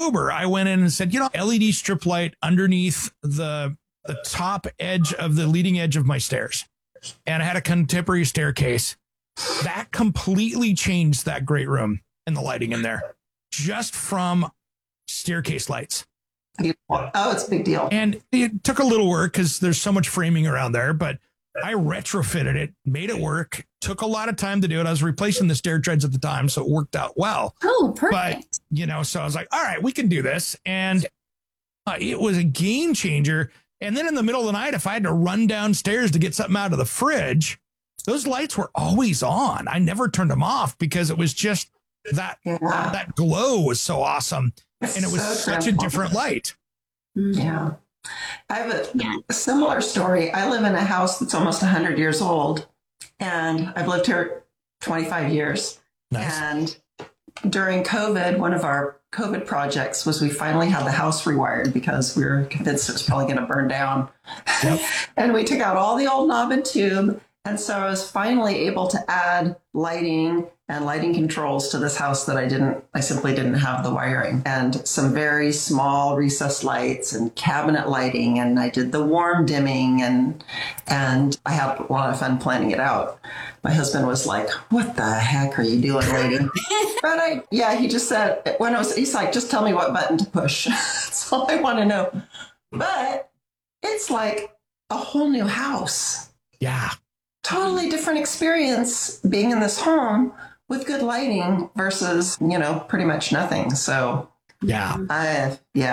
October, I went in and said, LED strip light underneath the top edge of the leading edge of my stairs. And I had a contemporary staircase. That completely changed that great room and the lighting in there just from staircase lights. Oh, it's a big deal. And it took a little work because there's so much framing around there, but I retrofitted it, made it work, took a lot of time to do it. I was replacing the stair treads at the time, so it worked out well. Oh, perfect. But, so I was like, all right, we can do this. And it was a game changer. And then in the middle of the night, if I had to run downstairs to get something out of the fridge, those lights were always on. I never turned them off because it was just that glow was so awesome. And it was such a different light. Yeah. I have a similar story. I live in a house that's almost 100 years old, and I've lived here 25 years. Nice. And during COVID, one of our COVID projects was we finally had the house rewired because we were convinced it was probably going to burn down. Yep. And we took out all the old knob and tube. And so I was finally able to add lighting and lighting controls to this house that I simply didn't have the wiring, and some very small recessed lights and cabinet lighting. And I did the warm dimming, and I had a lot of fun planning it out. My husband was like, "What the heck are you doing, lady?" But he just said, he's like, "Just tell me what button to push." That's all I want to know. But it's like a whole new house. Yeah. Totally different experience being in this home with good lighting versus, pretty much nothing. So yeah,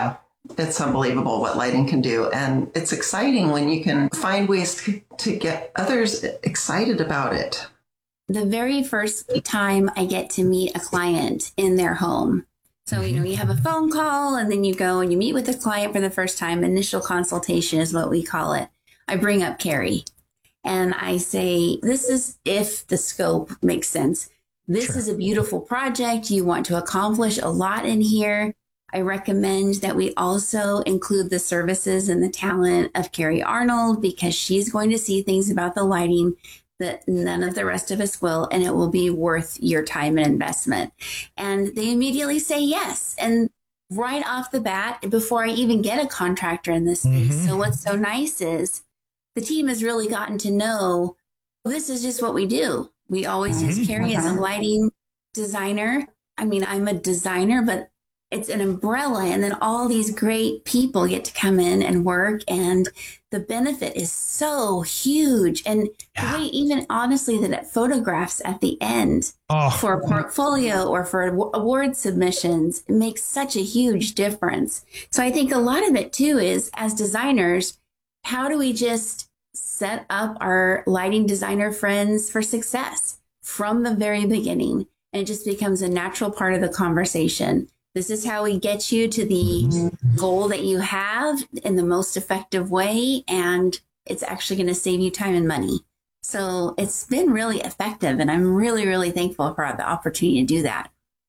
it's unbelievable what lighting can do. And it's exciting when you can find ways to get others excited about it. The very first time I get to meet a client in their home. So, you have a phone call and then you go and you meet with the client for the first time. Initial consultation is what we call it. I bring up Carrie and I say, this is if the scope makes sense. This is a beautiful project. You want to accomplish a lot in here. I recommend that we also include the services and the talent of Carrie Arnold, because she's going to see things about the lighting that none of the rest of us will, and it will be worth your time and investment. And they immediately say yes. And right off the bat, before I even get a contractor in this space. So what's so nice is the team has really gotten to know this is just what we do. We always use Carrie as a lighting designer. I mean, I'm a designer, but it's an umbrella. And then all these great people get to come in and work. And the benefit is so huge. And the way, even honestly, that it photographs at the end for a portfolio or for award submissions, it makes such a huge difference. So I think a lot of it, too, is as designers, how do we just set up our lighting designer friends for success from the very beginning? And it just becomes a natural part of the conversation. This is how we get you to the goal that you have in the most effective way. And it's actually going to save you time and money. So it's been really effective. And I'm really, really thankful for the opportunity to do that.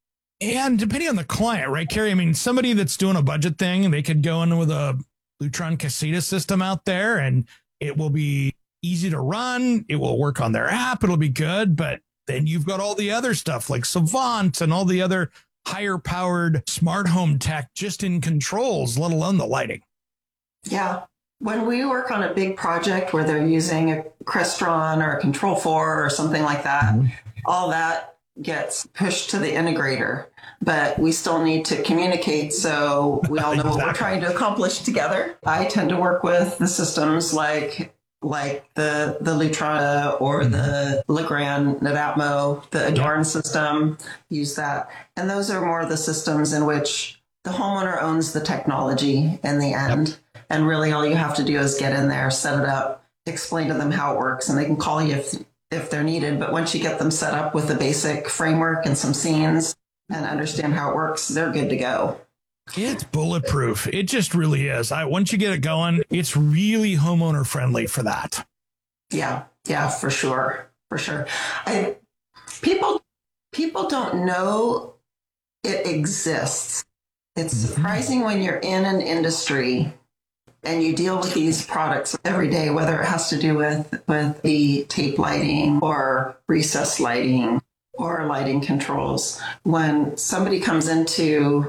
And depending on the client, right, Carrie? I mean, somebody that's doing a budget thing, they could go in with a Lutron Casita system out there and it will be easy to run. It will work on their app. It'll be good. But then you've got all the other stuff like Savant and all the other higher powered smart home tech just in controls, let alone the lighting. Yeah. When we work on a big project where they're using a Crestron or a Control4 or something like that, all that gets pushed to the integrator. But we still need to communicate so we all know what we're trying to accomplish together. I tend to work with the systems like the Lutron or the Legrand Netatmo, the Adorn system, use that. And those are more the systems in which the homeowner owns the technology in the end. And really all you have to do is get in there, set it up, explain to them how it works, and they can call you if they're needed. But once you get them set up with a basic framework and some scenes and understand how it works, they're good to go. It's bulletproof. It just really is. Once you get it going, it's really homeowner friendly for that. Yeah, for sure. For sure. People don't know it exists. It's surprising when you're in an industry and you deal with these products every day, whether it has to do with the tape lighting or recessed lighting or lighting controls. When somebody comes into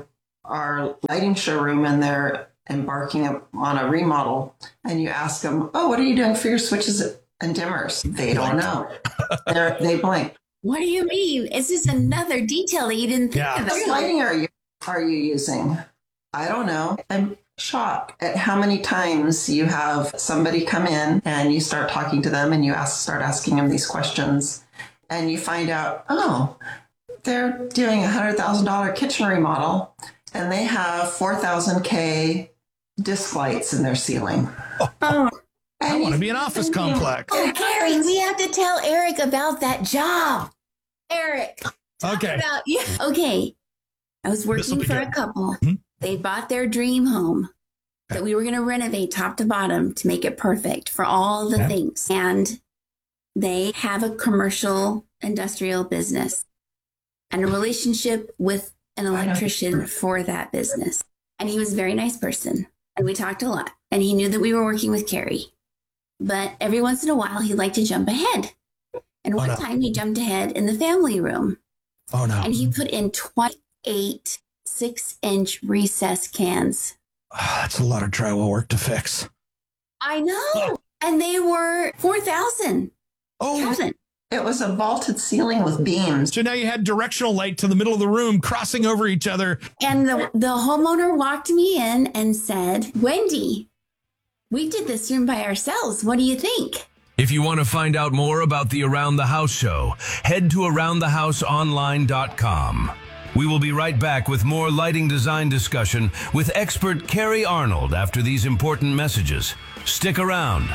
our lighting showroom and they're embarking on a remodel, and you ask them, "Oh, what are you doing for your switches and dimmers?" They don't know. They blank. What do you mean? Is this another detail that you didn't think of? What lighting are you using? I don't know. I'm shocked at how many times you have somebody come in and you start talking to them and you start asking them these questions, and you find out, oh, they're doing a $100,000 kitchen remodel and they have 4,000 K disc lights in their ceiling. Oh. I want to be an office complex. Oh, Gary, we have to tell Eric about that job. Eric. Okay. Okay. I was working for a couple. Mm-hmm. They bought their dream home that we were going to renovate top to bottom to make it perfect for all the things. And they have a commercial industrial business and a relationship with an electrician for that business. And he was a very nice person. And we talked a lot. And he knew that we were working with Carrie. But every once in a while, he'd like to jump ahead. And one time he jumped ahead in the family room. Oh, no. And he put in 28 6-inch recess cans. That's a lot of drywall work to fix. I know. And they were 4,000. Oh, it was a vaulted ceiling with beams. So now you had directional light to the middle of the room crossing over each other. And the homeowner walked me in and said, Wendy, we did this room by ourselves. What do you think? If you want to find out more about the Around the House show, head to AroundTheHouseOnline.com. We will be right back with more lighting design discussion with expert Carrie Arnold after these important messages. Stick around.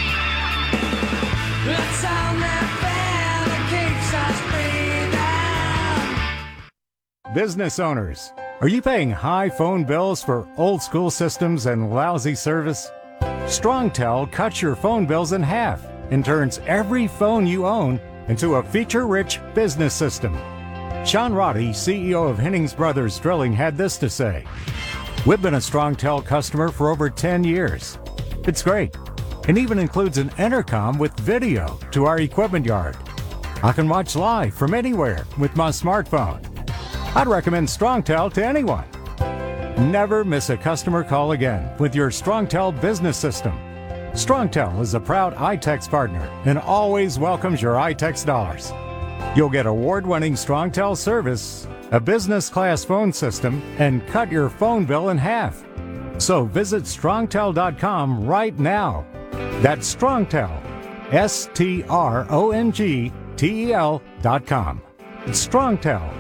Business owners, are you paying high phone bills for old school systems and lousy service? StrongTel cuts your phone bills in half and turns every phone you own into a feature-rich business system. Sean Roddy, CEO of Hennings Brothers Drilling, had this to say: "We've been a StrongTel customer for over 10 years. It's great. It even includes an intercom with video to our equipment yard. I can watch live from anywhere with my smartphone. I'd recommend StrongTel to anyone. Never miss a customer call again with your StrongTel business system. StrongTel is a proud iTex partner and always welcomes your iTex dollars. You'll get award-winning StrongTel service, a business-class phone system, and cut your phone bill in half. So visit StrongTel.com right now. That's StrongTel, StrongTel.com. It's StrongTel.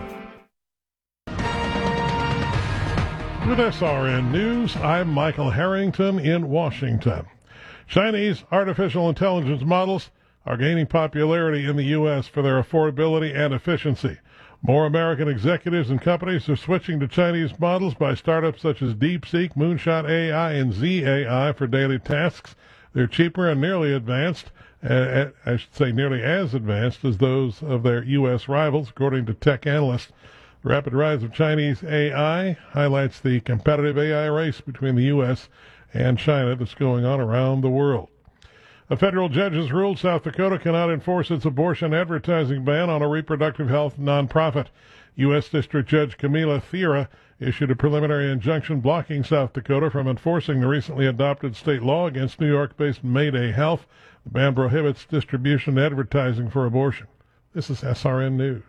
With SRN News, I'm Michael Harrington in Washington. Chinese artificial intelligence models are gaining popularity in the U.S. for their affordability and efficiency. More American executives and companies are switching to Chinese models by startups such as DeepSeek, Moonshot AI, and ZAI for daily tasks. They're cheaper and nearly advanced, I should say nearly as advanced as those of their U.S. rivals, according to tech analysts. The rapid rise of Chinese AI highlights the competitive AI race between the U.S. and China that's going on around the world. A federal judge has ruled South Dakota cannot enforce its abortion advertising ban on a reproductive health nonprofit. U.S. District Judge Camila Thera issued a preliminary injunction blocking South Dakota from enforcing the recently adopted state law against New York-based Mayday Health. The ban prohibits distribution and advertising for abortion. This is SRN News.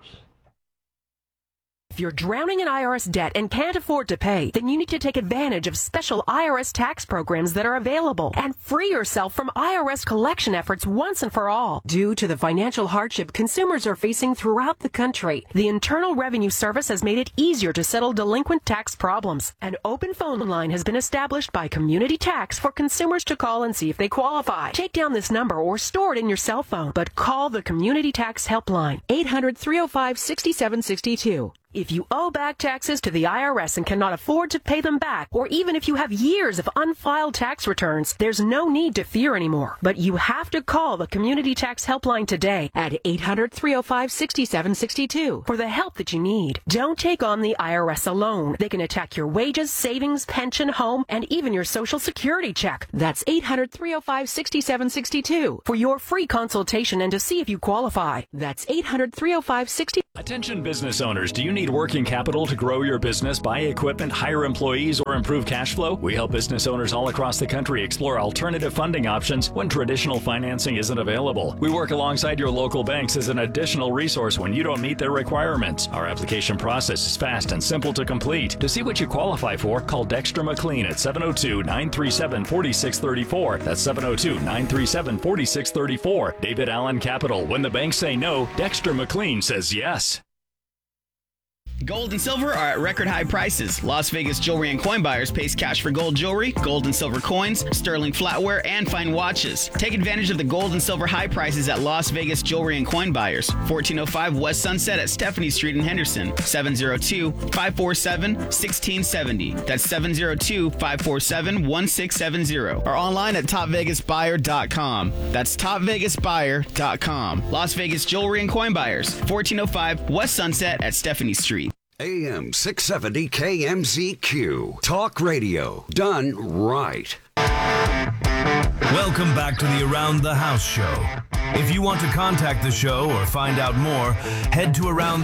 If you're drowning in IRS debt and can't afford to pay, then you need to take advantage of special IRS tax programs that are available and free yourself from IRS collection efforts once and for all. Due to the financial hardship consumers are facing throughout the country, the Internal Revenue Service has made it easier to settle delinquent tax problems. An open phone line has been established by Community Tax for consumers to call and see if they qualify. Take down this number or store it in your cell phone, but call the Community Tax Helpline, 800-305-6762. If you owe back taxes to the IRS and cannot afford to pay them back, or even if you have years of unfiled tax returns, there's no need to fear anymore. But you have to call the Community Tax Helpline today at 800-305-6762 for the help that you need. Don't take on the IRS alone. They can attack your wages, savings, pension, home, and even your Social Security check. That's 800-305-6762 for your free consultation and to see if you qualify. That's 800-305-6762. Attention business owners, do you need working capital to grow your business, buy equipment, hire employees, or improve cash flow? We help business owners all across the country explore alternative funding options when traditional financing isn't available. We work alongside your local banks as an additional resource when you don't meet their requirements. Our application process is fast and simple to complete. To see what you qualify for, call Dexter McLean at 702-937-4634. That's 702-937-4634. David Allen Capital. When the banks say no, Dexter McLean says yes. Gold and silver are at record high prices. Las Vegas Jewelry and Coin Buyers pays cash for gold jewelry, gold and silver coins, sterling flatware, and fine watches. Take advantage of the gold and silver high prices at Las Vegas Jewelry and Coin Buyers, 1405 West Sunset at Stephanie Street in Henderson, 702-547-1670. That's 702-547-1670. Or online at topvegasbuyer.com. That's topvegasbuyer.com. Las Vegas Jewelry and Coin Buyers, 1405 West Sunset at Stephanie Street. AM 670 KMZQ. Talk radio done right. Welcome back to the Around the House show. If you want to contact the show or find out more, head to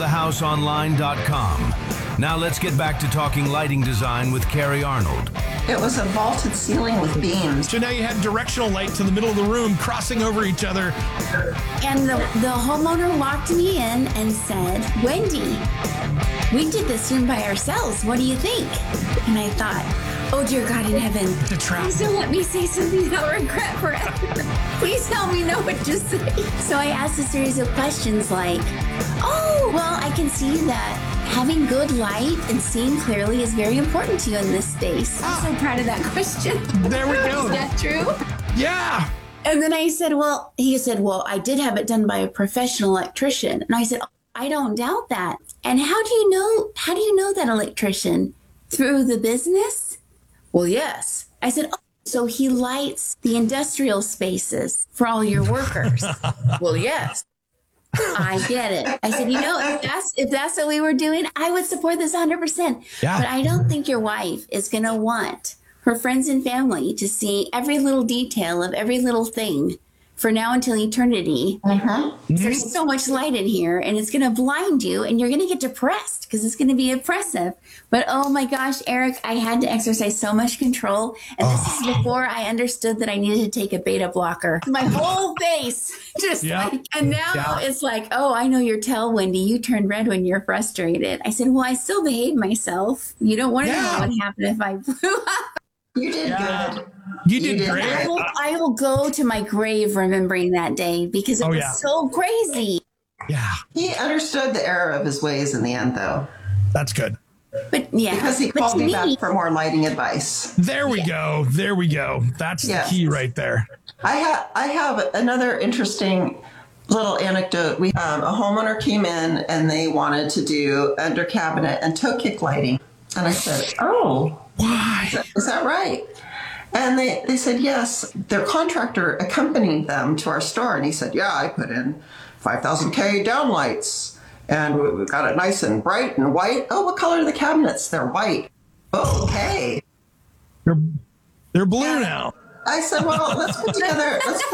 AroundTheHouseOnline.com. Now let's get back to talking lighting design with Carrie Arnold. It was a vaulted ceiling with beams. So now you had directional lights in the middle of the room crossing over each other. And the homeowner locked me in and said, Wendy, we did this room by ourselves. What do you think? And I thought, oh, dear God in heaven, please don't let me say something I'll regret forever. Please tell me know what to say. So I asked a series of questions like, oh, well, I can see that having good light and seeing clearly is very important to you in this space. I'm so proud of that question. There we go. Is that true? Yeah. And then I said, he said, I did have it done by a professional electrician. And I said, I don't doubt that. And how do you know that electrician? Through the business? Well, yes. I said, so he lights the industrial spaces for all your workers. Well, yes. I get it. I said, if that's what we were doing, I would support this 100%. Yeah. But I don't think your wife is going to want her friends and family to see every little detail of every little thing for now until eternity. There's so much light in here, and it's going to blind you, and you're going to get depressed because it's going to be oppressive. But oh my gosh, Eric, I had to exercise so much control. And this is before I understood that I needed to take a beta blocker. My whole face and now it's like, oh, I know your tell, Wendy. You turn red when you're frustrated. I said, well, I still behave myself. You don't want to know what would happen if I blew up. You did good. You did great. I will go to my grave remembering that day because it was so crazy. Yeah. He understood the error of his ways in the end, though. That's good. But because he called me back for more lighting advice. There we go. There we go. That's the key right there. I have another interesting little anecdote. A homeowner came in and they wanted to do under cabinet and toe kick lighting. And I said, oh, why? Is that right? And they said, yes. Their contractor accompanied them to our store. And he said, yeah, I put in 5,000K downlights. And we got it nice and bright and white. Oh, what color are the cabinets? They're white. Oh, okay. They're blue now. I said, well, let's put together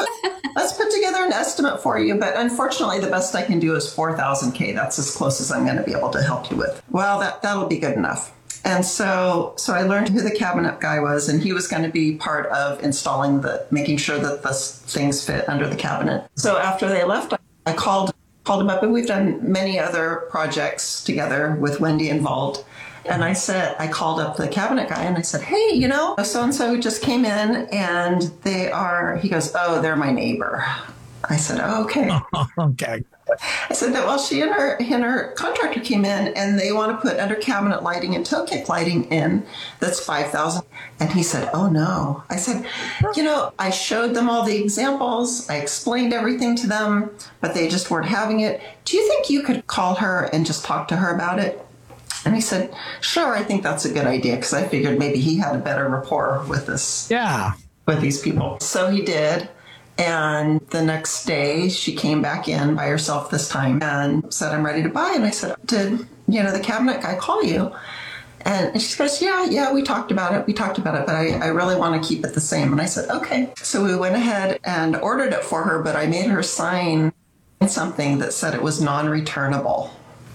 an estimate for you. But unfortunately, the best I can do is 4,000K. That's as close as I'm going to be able to help you with. Well, that'll be good enough. And so I learned who the cabinet guy was, and he was going to be part of making sure that the things fit under the cabinet. So after they left, I called him up, and we've done many other projects together with Wendy involved. And I called up the cabinet guy and I said, hey, so-and-so just came in and he goes, oh, they're my neighbor. I said, oh, okay. Okay. I said that, well, she and her contractor came in and they want to put under cabinet lighting and toe kick lighting in. That's 5,000. And he said, oh no. I said, I showed them all the examples. I explained everything to them, but they just weren't having it. Do you think you could call her and just talk to her about it? And he said, sure, I think that's a good idea. Cause I figured maybe he had a better rapport with with these people. So he did. And the next day she came back in by herself this time and said, I'm ready to buy. And I said, did, the cabinet guy call you? And she goes, yeah, we talked about it. But I really want to keep it the same. And I said, okay. So we went ahead and ordered it for her, but I made her sign something that said it was non-returnable.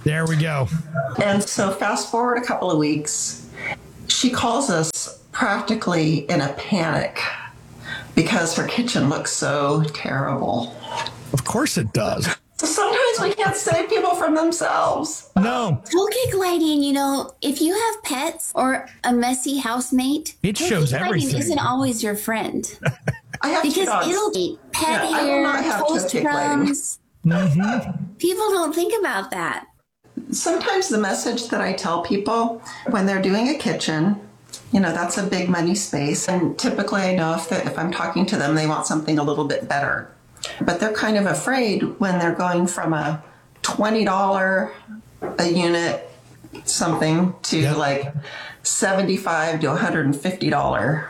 There we go. And so fast forward a couple of weeks, she calls us practically in a panic because her kitchen looks so terrible. Of course it does. So sometimes we can't save people from themselves. No. Kokic lighting, if you have pets or a messy housemate, it shows everything. Lighting isn't always your friend. I have because it'll be pet hair, toast crumbs. Mm-hmm. People don't think about that. Sometimes the message that I tell people when they're doing a kitchen, that's a big money space. And typically I know if I'm talking to them, they want something a little bit better. But they're kind of afraid when they're going from a $20 a unit something to like $75 to $150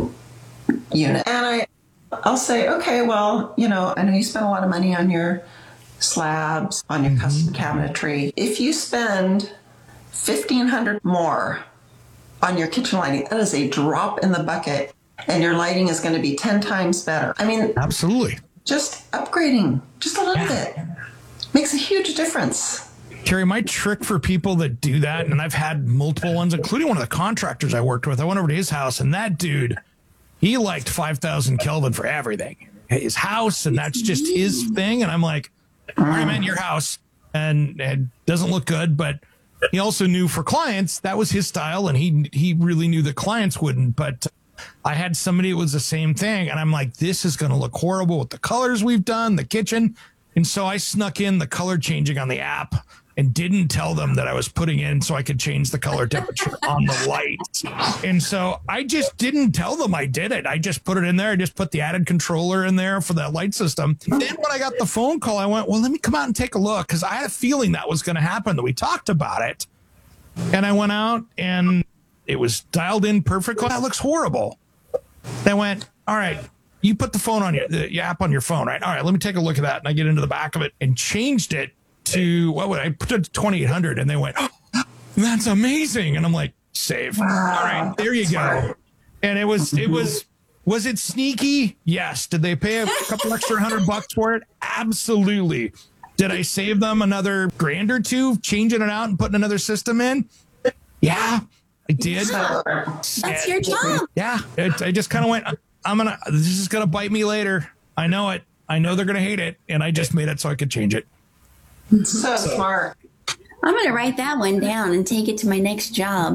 unit. And I'll say, okay, well, I know you spent a lot of money on your slabs, on your custom cabinetry. If you spend $1,500 more on your kitchen lighting, that is a drop in the bucket, and your lighting is going to be 10 times better. I mean, absolutely. Just upgrading just a little bit makes a huge difference. Carrie, my trick for people that do that, and I've had multiple ones, including one of the contractors I worked with. I went over to his house, and that dude, he liked 5,000 Kelvin for everything. His house, and that's just his thing. And I'm like, I'm in your house, and it doesn't look good, but he also knew for clients that was his style, and he really knew that clients wouldn't. But I had somebody that was the same thing, and I'm like, this is going to look horrible with the colors we've done, the kitchen. And so I snuck in the color changing on the app and didn't tell them that I was putting in so I could change the color temperature on the lights. And so I just didn't tell them I did it. I just put it in there. I just put the added controller in there for that light system. Then when I got the phone call, I went, well, let me come out and take a look, because I had a feeling that was going to happen, that we talked about it. And I went out and it was dialed in perfectly. That looks horrible. They went, all right, you put the phone on the app on your phone, right? All right, let me take a look at that. And I get into the back of it and changed it to, I put it to 2800, and they went, oh, that's amazing. And I'm like, save. Wow. All right, there you go. And was it sneaky? Yes. Did they pay a couple extra $100 for it? Absolutely. Did I save them another $1,000 or $2 changing it out and putting another system in? Yeah, I did. That's your job. Yeah. I just kind of went, this is going to bite me later. I know it. I know they're going to hate it. And I just made it so I could change it. So smart. I'm going to write that one down and take it to my next job.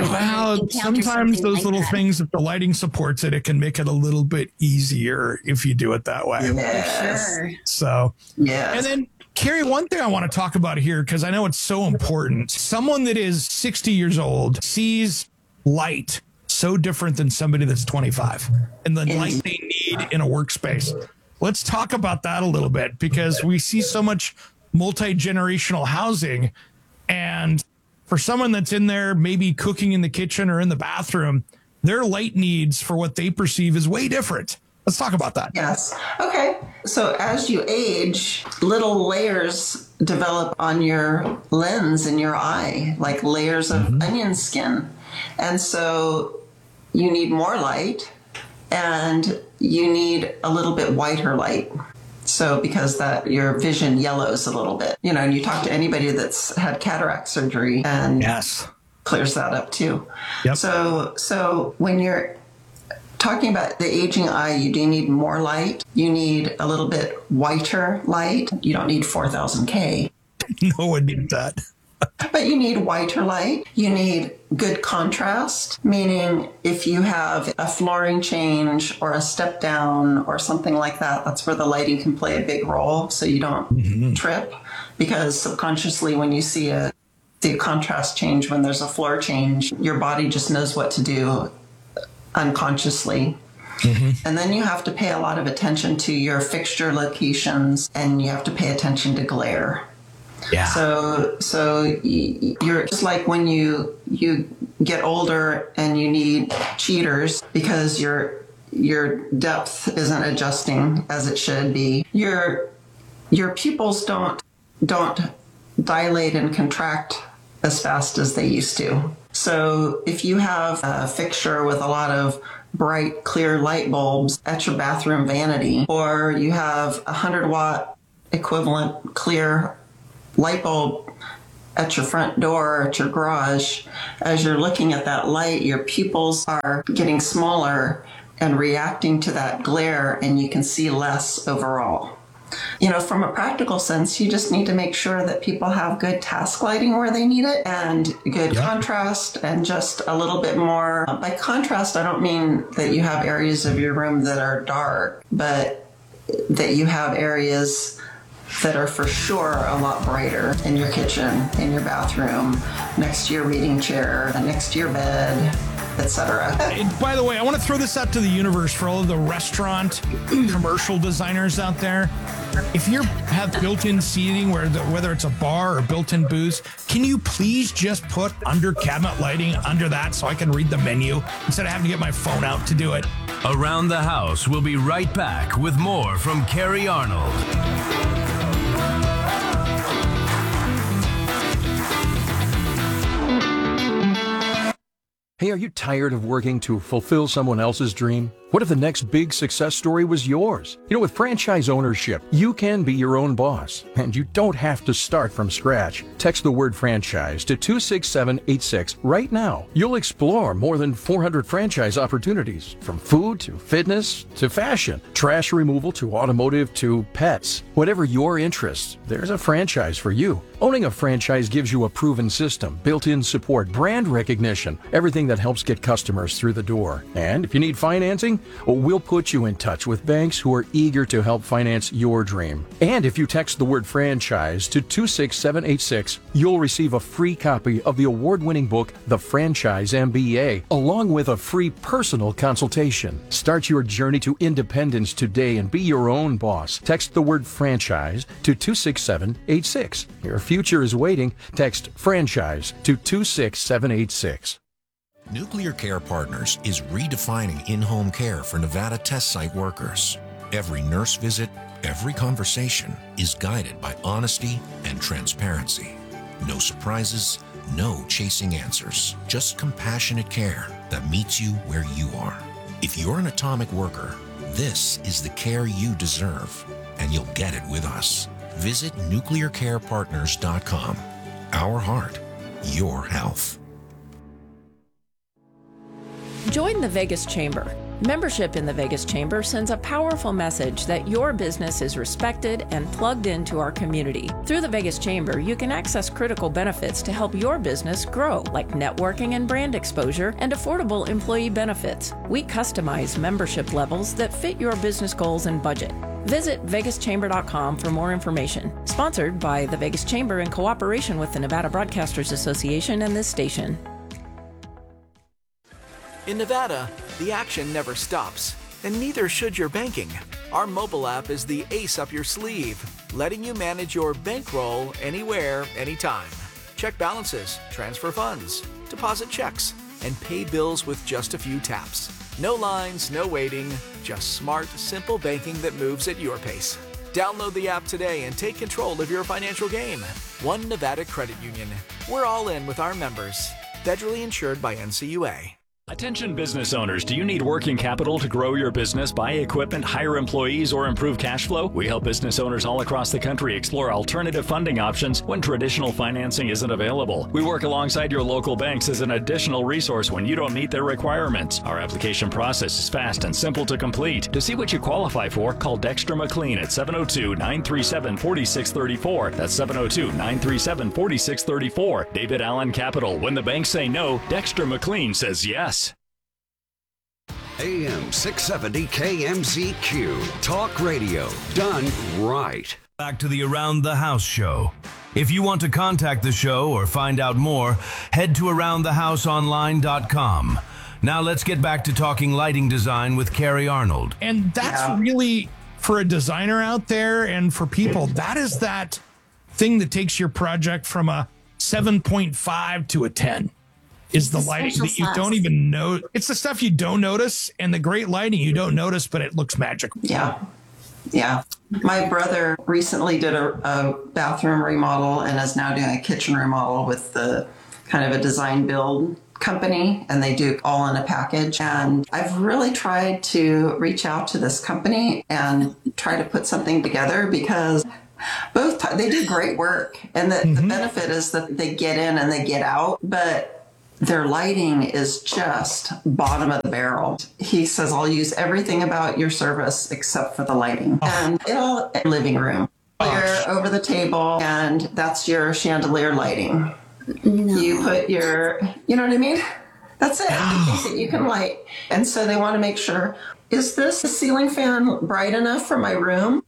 Sometimes those little things, if the lighting supports it, it can make it a little bit easier if you do it that way. Yes. Sure. So, yeah. And then, Carrie, one thing I want to talk about here, because I know it's so important. Someone that is 60 years old sees light so different than somebody that's 25 and the light they need in a workspace. Let's talk about that a little bit, because we see so much multi-generational housing, and for someone that's in there maybe cooking in the kitchen or in the bathroom, their light needs for what they perceive is way different. Let's talk about that. Yes. Okay. So as you age, little layers develop on your lens in your eye, like layers of onion skin. And so you need more light, and you need a little bit whiter light. So because your vision yellows a little bit, and you talk to anybody that's had cataract surgery, and clears that up too. Yep. So when you're talking about the aging eye, you do need more light. You need a little bit whiter light. You don't need 4,000K. No one needs that. But you need whiter light. You need good contrast, meaning if you have a flooring change or a step down or something like that, that's where the lighting can play a big role, so you don't trip. Because subconsciously, when you see a contrast change, when there's a floor change, your body just knows what to do unconsciously. And then you have to pay a lot of attention to your fixture locations, and you have to pay attention to glare. Yeah. So you're just like when you get older and you need cheaters because your depth isn't adjusting as it should be. Your pupils don't dilate and contract as fast as they used to. So if you have a fixture with a lot of bright, clear light bulbs at your bathroom vanity, or you have 100-watt equivalent clear light bulb at your front door, at your garage, as you're looking at that light, your pupils are getting smaller and reacting to that glare, and you can see less overall. From a practical sense, you just need to make sure that people have good task lighting where they need it and good contrast and just a little bit more. By contrast, I don't mean that you have areas of your room that are dark, but that you have areas that are for sure a lot brighter in your kitchen, in your bathroom, next to your reading chair, next to your bed, etc. By the way, I want to throw this out to the universe for all of the restaurant commercial designers out there. If you have built-in seating, whether it's a bar or built-in booze, can you please just put under cabinet lighting under that so I can read the menu instead of having to get my phone out to do it? Around the House will be right back with more from Carey Arnold. Hey, are you tired of working to fulfill someone else's dream? What if the next big success story was yours? With franchise ownership, you can be your own boss, and you don't have to start from scratch. Text the word franchise to 26786 right now. You'll explore more than 400 franchise opportunities, from food to fitness to fashion, trash removal to automotive to pets. Whatever your interests, there's a franchise for you. Owning a franchise gives you a proven system, built-in support, brand recognition, everything that helps get customers through the door. And if you need financing, we'll put you in touch with banks who are eager to help finance your dream. And if you text the word franchise to 26786, you'll receive a free copy of the award-winning book, The Franchise MBA, along with a free personal consultation. Start your journey to independence today and be your own boss. Text the word franchise to 26786. Your future is waiting. Text franchise to 26786. Nuclear Care Partners is redefining in-home care for Nevada test site workers. Every nurse visit, every conversation is guided by honesty and transparency. No surprises, no chasing answers, just compassionate care that meets you where you are. If you're an atomic worker, this is the care you deserve, and you'll get it with us. Visit nuclearcarepartners.com. Our heart, your health. Join the Vegas Chamber. Membership in the Vegas Chamber sends a powerful message that your business is respected and plugged into our community. Through the Vegas Chamber, you can access critical benefits to help your business grow, like networking and brand exposure and affordable employee benefits. We customize membership levels that fit your business goals and budget. Visit vegaschamber.com for more information. Sponsored by the Vegas Chamber in cooperation with the Nevada Broadcasters Association and this station. In Nevada, the action never stops, and neither should your banking. Our mobile app is the ace up your sleeve, letting you manage your bankroll anywhere, anytime. Check balances, transfer funds, deposit checks, and pay bills with just a few taps. No lines, no waiting, just smart, simple banking that moves at your pace. Download the app today and take control of your financial game. One Nevada Credit Union. We're all in with our members. Federally insured by NCUA. Attention business owners, do you need working capital to grow your business, buy equipment, hire employees, or improve cash flow? We help business owners all across the country explore alternative funding options when traditional financing isn't available. We work alongside your local banks as an additional resource when you don't meet their requirements. Our application process is fast and simple to complete. To see what you qualify for, call Dexter McLean at 702-937-4634. That's 702-937-4634. David Allen Capital. When the banks say no, Dexter McLean says yes. AM 670 KMZQ. Talk radio done right. Back to the Around the House show. If you want to contact the show or find out more, head to AroundTheHouseOnline.com. Now let's get back to talking lighting design with Carey Arnold. And that's really, for a designer out there and for people, that is that thing that takes your project from a 7.5 to a 10. Is the lighting that you don't even know. It's the stuff you don't notice, and the great lighting you don't notice, but it looks magical. Yeah. Yeah. My brother recently did a bathroom remodel and is now doing a kitchen remodel with the kind of a design build company, and they do all in a package. And I've really tried to reach out to this company and try to put something together because Both, they do great work. And the benefit is that they get in and they get out, but their lighting is just bottom of the barrel. He says, I'll use everything about your service except for the lighting. And it'll living room. You're over the table, and that's your chandelier lighting. No. You put your, you know what I mean? That's it. That you can light. And so they want to make sure, is this ceiling fan bright enough for my room?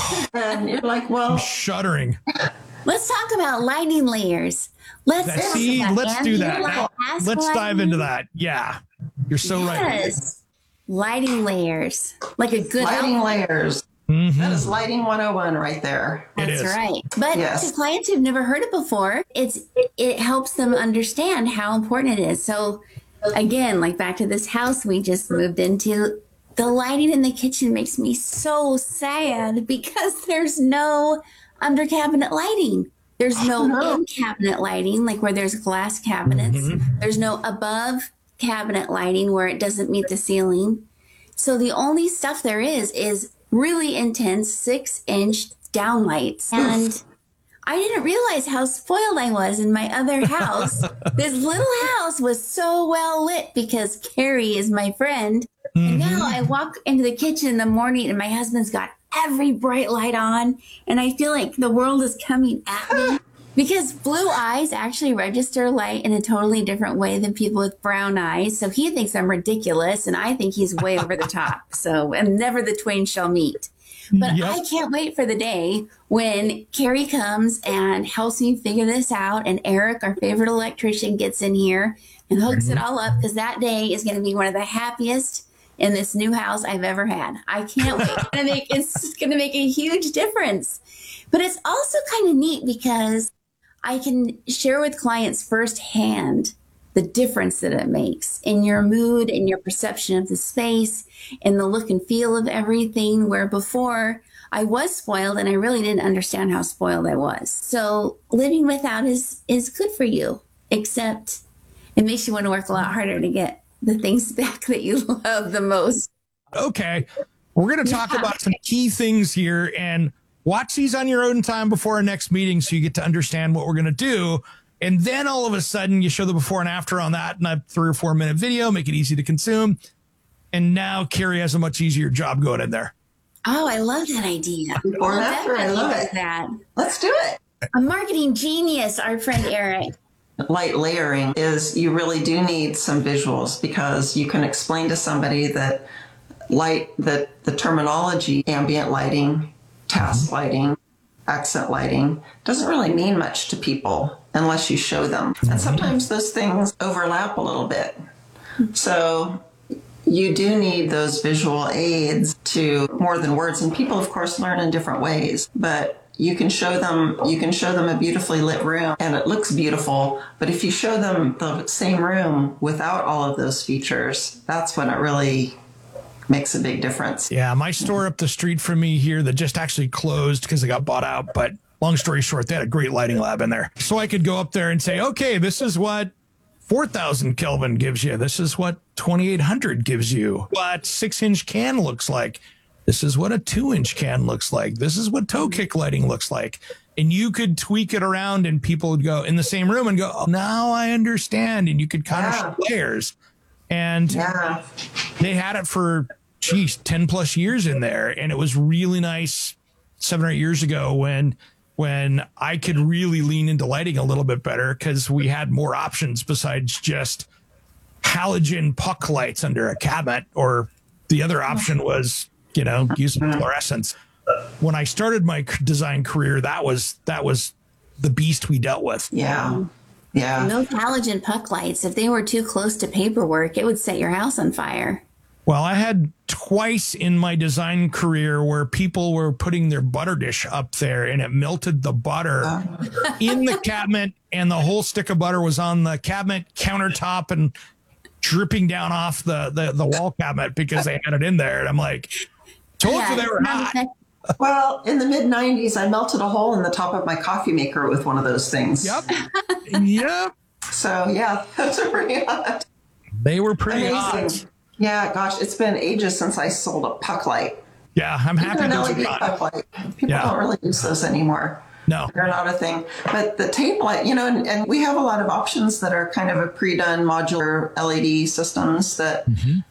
And you're like, well, I'm shuddering. Let's talk about lighting layers. Let's do that. Now, let's dive into that. Yeah, you're so right. Lighting layers, like a good lighting layers. Mm-hmm. That is lighting 101 right there. That's right. But to clients who've never heard it before, it helps them understand how important it is. So again, like back to this house we just moved into, the lighting in the kitchen makes me so sad because there's no under cabinet lighting. There's no in cabinet lighting, like where there's glass cabinets. Mm-hmm. There's no above cabinet lighting where it doesn't meet the ceiling. So the only stuff there is really intense 6-inch downlights. And I didn't realize how spoiled I was in my other house. This little house was so well lit because Carrie is my friend. Mm-hmm. And now I walk into the kitchen in the morning and my husband's got every bright light on. And I feel like the world is coming at me. Because blue eyes actually register light in a totally different way than people with brown eyes. So he thinks I'm ridiculous, and I think he's way over the top. So, and never the twain shall meet. But I can't wait for the day when Carrie comes and helps me figure this out, and Eric, our favorite electrician, gets in here and hooks it all up, because that day is going to be one of the happiest in this new house I've ever had. I can't wait. It's going to make a huge difference. But it's also kind of neat because I can share with clients firsthand the difference that it makes in your mood and your perception of the space and the look and feel of everything, where before I was spoiled and I really didn't understand how spoiled I was. So living without is good for you, except it makes you want to work a lot harder to get the things back that you love the most. Okay. We're going to talk about some key things here, and watch these on your own time before our next meeting so you get to understand what we're going to do. And then all of a sudden you show the before and after on that in a 3 or 4 minute video, make it easy to consume. And now Carrie has a much easier job going in there. Oh, I love that idea. Before and after, I love it. That. Let's do it. A marketing genius, our friend Eric. Light layering is, you really do need some visuals, because you can explain to somebody that the terminology, ambient lighting, task lighting, accent lighting, doesn't really mean much to people unless you show them. And sometimes those things overlap a little bit. So you do need those visual aids to more than words. And people, of course, learn in different ways, but you can show them a beautifully lit room and it looks beautiful. But if you show them the same room without all of those features, that's when it really makes a big difference. Yeah, my store up the street from me here that just actually closed because they got bought out. But long story short, they had a great lighting lab in there. So I could go up there and say, okay, this is what 4,000 Kelvin gives you. This is what 2,800 gives you. What 6-inch can looks like. This is what a 2-inch can looks like. This is what toe kick lighting looks like. And you could tweak it around and people would go in the same room and go, oh, now I understand. And you could kind of show layers. And they had it for 10 plus years in there. And it was really nice 7 or 8 years ago when I could really lean into lighting a little bit better, because we had more options besides just halogen puck lights under a cabinet, or the other option was, using fluorescence. When I started my design career, that was the beast we dealt with. Yeah. Yeah. And those halogen puck lights, if they were too close to paperwork, it would set your house on fire. Well, I had twice in my design career where people were putting their butter dish up there and it melted the butter in the cabinet, and the whole stick of butter was on the cabinet countertop and dripping down off the wall cabinet because they had it in there. And I'm like, told you they were hot. Well, in the mid-90s, I melted a hole in the top of my coffee maker with one of those things. Yep. So, yeah, those are pretty hot. They were pretty hot. Yeah, gosh, it's been ages since I sold a puck light. Yeah, I'm happy Even an those are LED gone. backlight. People don't really use those anymore. No. They're not a thing. But the tape light, and we have a lot of options that are kind of a pre-done modular LED systems that